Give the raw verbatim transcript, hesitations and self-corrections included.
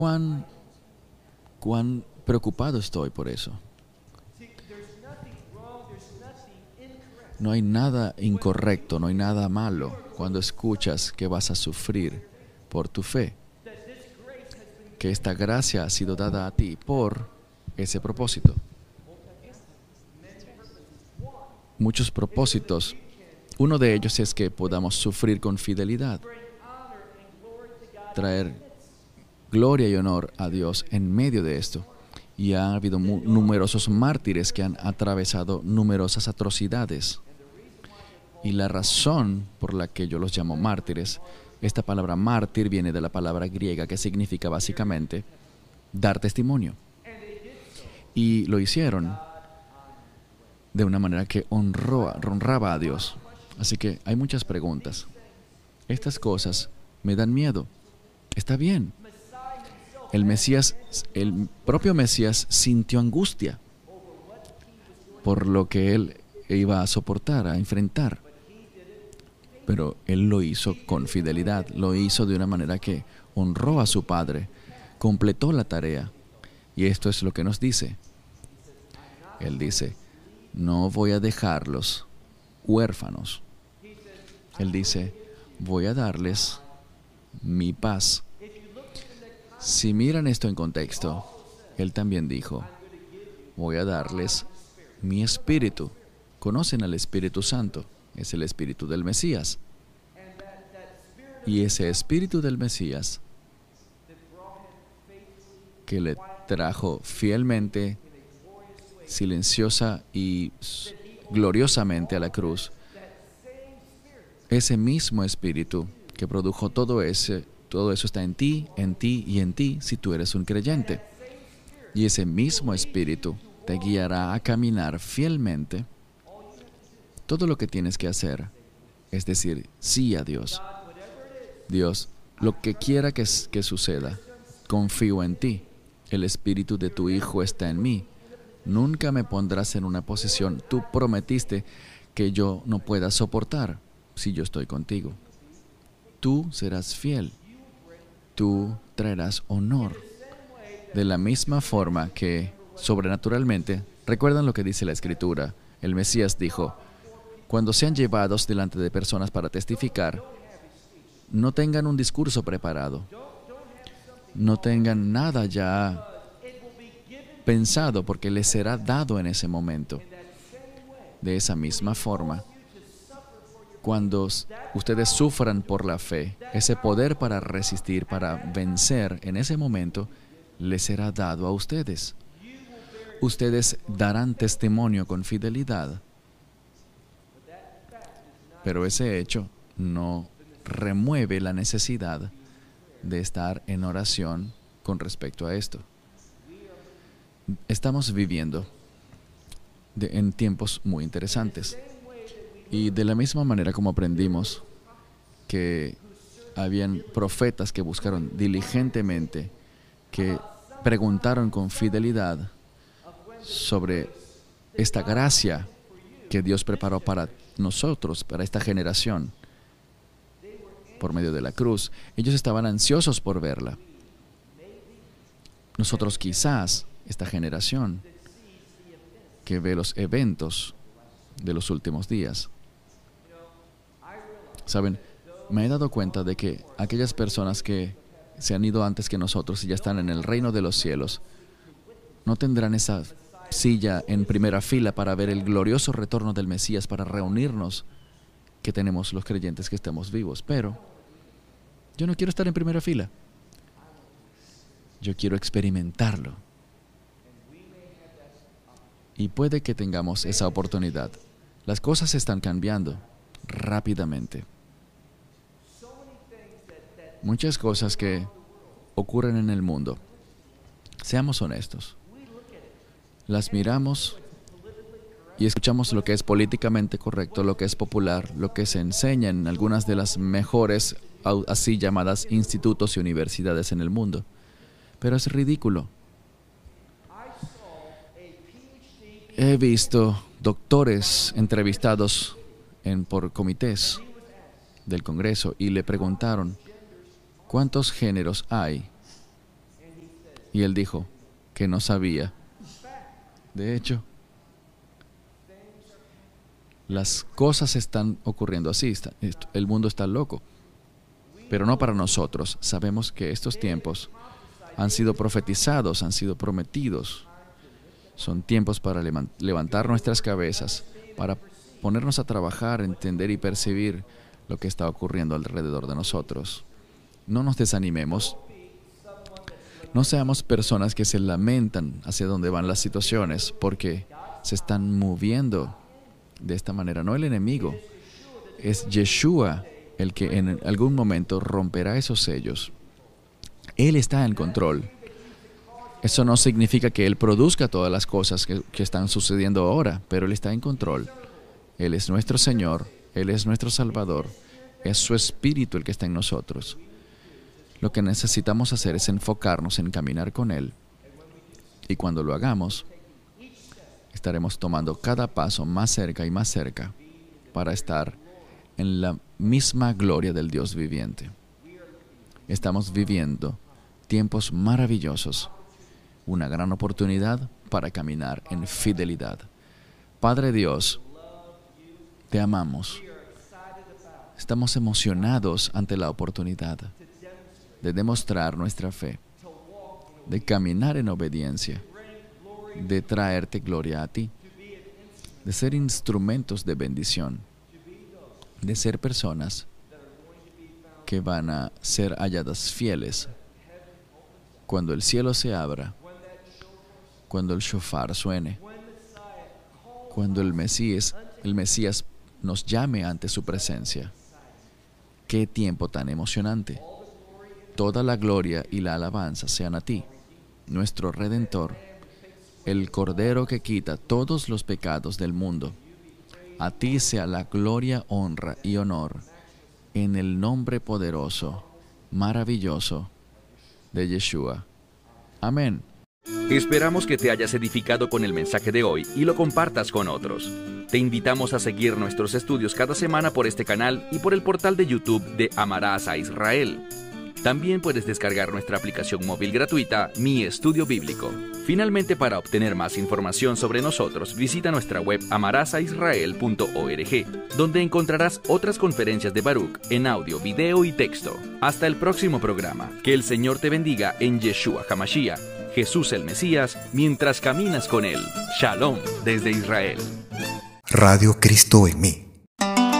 cuán, cuán preocupado estoy por eso. No hay nada incorrecto, no hay nada malo cuando escuchas que vas a sufrir por tu fe, que esta gracia ha sido dada a ti por ese propósito. Muchos propósitos. Uno de ellos es que podamos sufrir con fidelidad, traer gloria y honor a Dios en medio de esto. Y ha habido numerosos mártires que han atravesado numerosas atrocidades. Y la razón por la que yo los llamo mártires, esta palabra mártir viene de la palabra griega que significa básicamente dar testimonio. Y lo hicieron de una manera que honró, honraba a Dios. Así que hay muchas preguntas. Estas cosas me dan miedo. Está bien. El Mesías, el propio Mesías sintió angustia por lo que él iba a soportar, a enfrentar. Pero él lo hizo con fidelidad, lo hizo de una manera que honró a su Padre, completó la tarea. Y esto es lo que nos dice. Él dice, no voy a dejarlos huérfanos. Él dice, voy a darles mi paz. Si miran esto en contexto, él también dijo, voy a darles mi espíritu. Conocen al Espíritu Santo, es el espíritu del Mesías. Y ese espíritu del Mesías que le trajo fielmente, silenciosa y gloriosamente a la cruz, ese mismo espíritu que produjo todo ese, todo eso está en ti, en ti y en ti si tú eres un creyente. Y ese mismo espíritu te guiará a caminar fielmente. Todo lo que tienes que hacer es decir sí a Dios. Dios, lo que quiera que, que suceda, confío en ti. El espíritu de tu Hijo está en mí. Nunca me pondrás en una posición. Tú prometiste que yo no pueda soportar si yo estoy contigo. Tú serás fiel. Tú traerás honor. De la misma forma que, sobrenaturalmente, recuerdan lo que dice la Escritura. El Mesías dijo, cuando sean llevados delante de personas para testificar, no tengan un discurso preparado. No tengan nada ya pensado, porque les será dado en ese momento. De esa misma forma, cuando ustedes sufran por la fe, ese poder para resistir, para vencer, en ese momento, les será dado a ustedes. Ustedes darán testimonio con fidelidad. Pero ese hecho no remueve la necesidad de estar en oración con respecto a esto. Estamos viviendo de, en tiempos muy interesantes. Y de la misma manera como aprendimos que habían profetas que buscaron diligentemente, que preguntaron con fidelidad sobre esta gracia que Dios preparó para nosotros, para esta generación, por medio de la cruz. Ellos estaban ansiosos por verla. Nosotros quizás, esta generación, que ve los eventos de los últimos días. Saben, me he dado cuenta de que aquellas personas que se han ido antes que nosotros y ya están en el reino de los cielos, no tendrán esa silla en primera fila para ver el glorioso retorno del Mesías, para reunirnos, que tenemos los creyentes que estemos vivos. Pero yo no quiero estar en primera fila. Yo quiero experimentarlo. Y puede que tengamos esa oportunidad. Las cosas están cambiando rápidamente. Muchas cosas que ocurren en el mundo, seamos honestos, las miramos y escuchamos lo que es políticamente correcto, lo que es popular, lo que se enseña en algunas de las mejores, así llamadas, institutos y universidades en el mundo. Pero es ridículo. He visto doctores entrevistados en, por comités del Congreso y le preguntaron, ¿cuántos géneros hay? Y él dijo que no sabía. De hecho, las cosas están ocurriendo así. Está, el mundo está loco. Pero no para nosotros. Sabemos que estos tiempos han sido profetizados, han sido prometidos. Son tiempos para levantar nuestras cabezas, para ponernos a trabajar, entender y percibir lo que está ocurriendo alrededor de nosotros. No nos desanimemos. No seamos personas que se lamentan hacia dónde van las situaciones, porque se están moviendo de esta manera. No el enemigo. Es Yeshua el que en algún momento romperá esos sellos. Él está en control. Eso no significa que Él produzca todas las cosas que, que están sucediendo ahora, pero Él está en control. Él es nuestro Señor, Él es nuestro Salvador, es su Espíritu el que está en nosotros. Lo que necesitamos hacer es enfocarnos en caminar con Él. Y cuando lo hagamos, estaremos tomando cada paso más cerca y más cerca para estar en la misma gloria del Dios viviente. Estamos viviendo tiempos maravillosos, una gran oportunidad para caminar en fidelidad. Padre Dios, te amamos. Estamos emocionados ante la oportunidad de demostrar nuestra fe, de caminar en obediencia, de traerte gloria a ti, de ser instrumentos de bendición, de ser personas que van a ser halladas fieles cuando el cielo se abra, cuando el shofar suene, cuando el Mesías, el Mesías nos llame ante su presencia. ¡Qué tiempo tan emocionante! Toda la gloria y la alabanza sean a ti, nuestro Redentor, el Cordero que quita todos los pecados del mundo. A ti sea la gloria, honra y honor, en el nombre poderoso, maravilloso de Yeshua. Amén. Esperamos que te hayas edificado con el mensaje de hoy y lo compartas con otros. Te invitamos a seguir nuestros estudios cada semana por este canal y por el portal de YouTube de Amarás a Israel. También puedes descargar nuestra aplicación móvil gratuita, Mi Estudio Bíblico. Finalmente, para obtener más información sobre nosotros, visita nuestra web amarás a israel punto org, donde encontrarás otras conferencias de Baruch en audio, video y texto. Hasta el próximo programa. Que el Señor te bendiga en Yeshua HaMashiach, Jesús el Mesías, mientras caminas con Él. Shalom desde Israel. Radio Cristo en mí.